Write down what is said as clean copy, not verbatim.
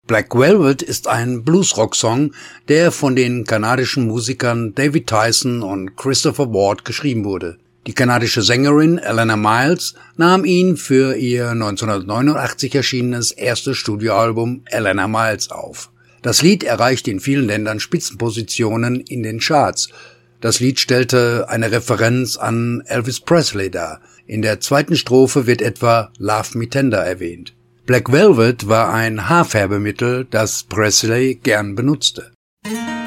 Black Velvet ist ein Bluesrock-Song, der von den kanadischen Musikern David Tyson und Christopher Ward geschrieben wurde. Die kanadische Sängerin Eleanor Miles nahm ihn für ihr 1989 erschienenes erstes Studioalbum Eleanor Miles auf. Das Lied erreichte in vielen Ländern Spitzenpositionen in den Charts. Das Lied stellte eine Referenz an Elvis Presley dar. In der zweiten Strophe wird etwa Love Me Tender erwähnt. Black Velvet war ein Haarfärbemittel, das Presley gern benutzte.